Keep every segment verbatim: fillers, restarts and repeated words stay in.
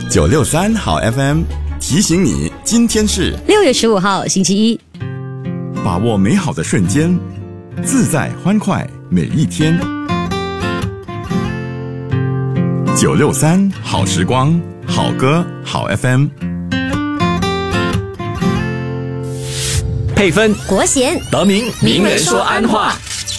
九六三好 F M 提醒你，今天是六月十五号星期一， 把握美好的瞬间，自在欢快每一天。九六三好时光，好歌好 F M。 配分国贤得名名人说安话。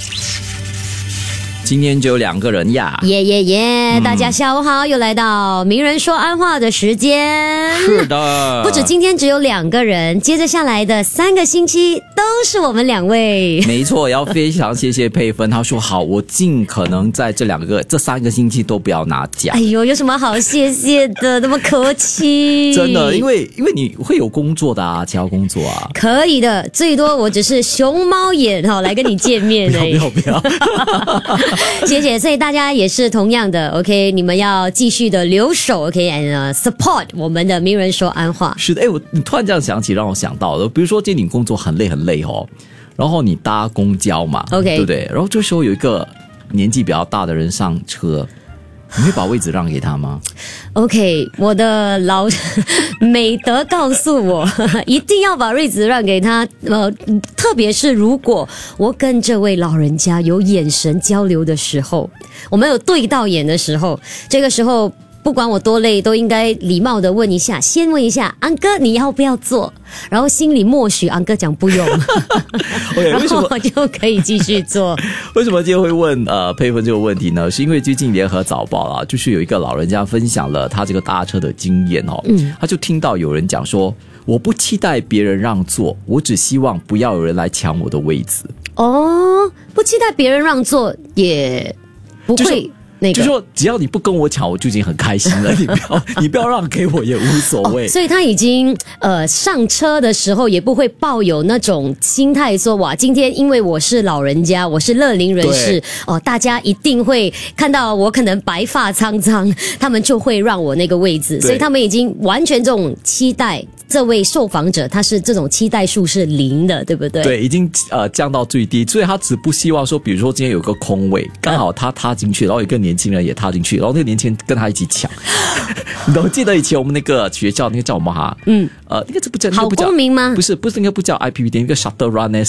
今天就有两个人呀， 耶耶耶！大家下午好，又来到名人说安话的时间。 是的， 不止今天只有两个人，接着下来的三个星期都是我们两位。 没错，要非常谢谢佩芬，他说好，我尽可能在这两个、这三个星期都不要拿奖。 哎呦，有什么好谢谢的？那么客气， 真的，因为因为你会有工作的啊，其他工作啊， 可以的，最多我只是熊猫眼哈、哦、来跟你见面而已。 不要不要不要。 谢谢，所以大家也是同样的 ，OK， 你们要继续的留守 ，OK，and、uh, support 我们的名人说安话。 是的，哎，我你突然这样想起，让我想到了，比如说今天你工作很累很累哦，然后你搭公交嘛 ，OK， 对不对？然后这时候有一个年纪比较大的人上车，你会把位置让给他吗 ？OK， 我的老美德告诉我，一定要把位置让给他。呃，特别是如果我跟这位老人家有眼神交流的时候，我们有对到眼的时候，这个时候不管我多累，都应该礼貌的问一下，先问一下安哥你要不要坐，然后心里默许安哥讲不用 ，okay, 然后我就可以继续做。 为什么今天会问呃佩芬这个问题呢？是因为最近联合早报啊，就是有一个老人家分享了他这个搭车的经验哦，嗯，他就听到有人讲说，我不期待别人让座，我只希望不要有人来抢我的位子。 哦，不期待别人让座，也不会。就是那个、 就说只要你不跟我抢，我就已经很开心了。你不要，你不要让给我也无所谓。 哦、所以他已经呃上车的时候也不会抱有那种心态说，哇，今天因为我是老人家，我是乐龄人士哦，大家一定会看到我可能白发苍苍，他们就会让我那个位置。所以他们已经完全这种期待。这位受访者他是这种期待数是零的，对不对？ 对，已经呃降到最低，所以他只不希望说，比如说今天有个空位，刚好他踏进去，然后有一个年轻人也踏进去，然后那个年轻人跟他一起抢。你都记得以前我们那个学校那个叫什么哈？嗯，呃，那个这不叫好公民吗？ 不是，不是，那个不叫 I P P T， 那个 shuttle run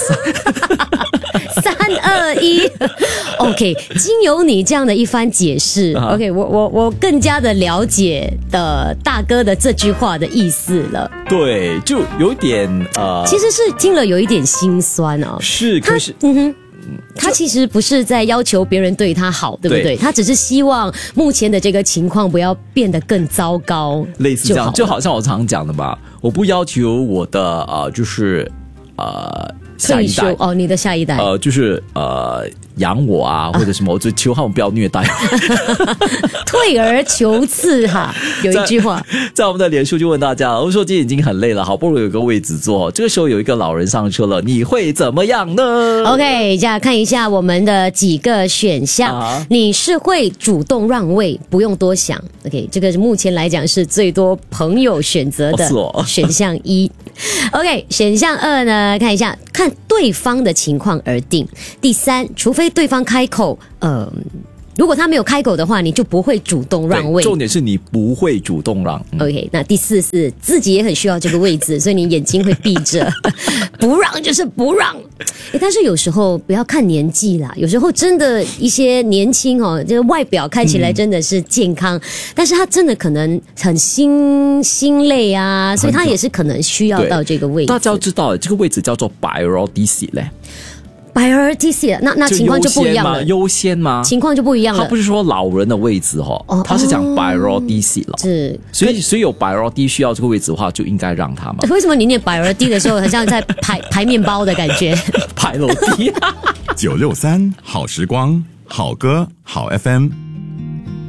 三二一 ，OK， 经由你这样的一番解释、uh-huh. ，OK， 我我我更加的了解的大哥的这句话的意思了。 对，就有点呃， 其实是听了有一点心酸哦。 是，可是， 嗯哼。他其实不是在要求别人对他好，对不对？对，他只是希望目前的这个情况不要变得更糟糕， 类似这样，就好像我常常讲的嘛，我不要求我的呃，就是呃。下一代哦，你的下一代呃，就是呃养我啊，或者什么，我就求他们不要虐待退而求次哈。有一句话在，在我们的脸书就问大家，我说今天已经很累了，好不容易有个位置坐，这个时候有一个老人上车了，你会怎么样呢 ？OK， 这样看一下我们的几个选项，啊、你是会主动让位，不用多想。OK， 这个目前来讲是最多朋友选择的选项一。OK， 选项二呢，看一下看对方的情况而定。第三，除非对方开口，呃，如果他没有开口的话，你就不会主动让位。 重点是你不会主动让。 嗯、OK， 那第四是自己也很需要这个位置，所以你眼睛会闭着，不让就是不让。诶，但是有时候不要看年纪啦，有时候真的一些年轻哦，这个外表看起来真的是健康，嗯、但是他真的可能很心心累啊，所以他也是可能需要到这个位置。 大家要知道，这个位置叫做 priority 嘞。 priority 那那情况就不一样了， 优先吗？ 情况就不一样了。 他不是说老人的位置哦，哦他是讲 priority 了。 是， 所以所以有 priority 需要这个位置的话，就应该让他嘛。 为什么你念 priority 的时候，很像在排排面包的感觉？ 排楼梯。 九六三好时光，好歌好 F M。